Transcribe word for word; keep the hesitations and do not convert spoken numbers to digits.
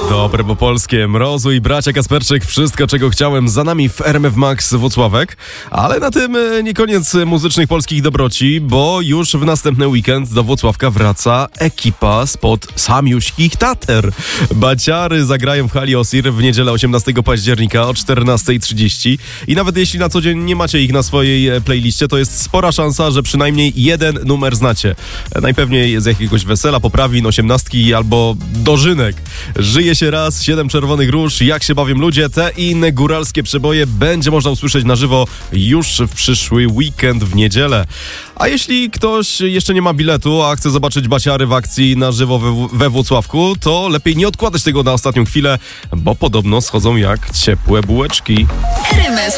Dobre po polskie. Mrozu i bracia Kasperczyk. Wszystko, czego chciałem, za nami w R M F Max Włocławek. Ale na tym nie koniec muzycznych polskich dobroci, bo już w następny weekend do Włocławka wraca ekipa spod samiuśkich Tater. Baciary zagrają w hali Osir w niedzielę osiemnastego października o czternasta trzydzieści. I nawet jeśli na co dzień nie macie ich na swojej playliście, to jest spora szansa, że przynajmniej jeden numer znacie. Najpewniej z jakiegoś wesela, poprawin, osiemnastki albo dożynek. Żyje się raz, siedem czerwonych róż, jak się bawią ludzie, te i inne góralskie przeboje będzie można usłyszeć na żywo już w przyszły weekend w niedzielę. A jeśli ktoś jeszcze nie ma biletu, a chce zobaczyć Baciary w akcji na żywo we, we Włocławku, to lepiej nie odkładać tego na ostatnią chwilę, bo podobno schodzą jak ciepłe bułeczki. R M F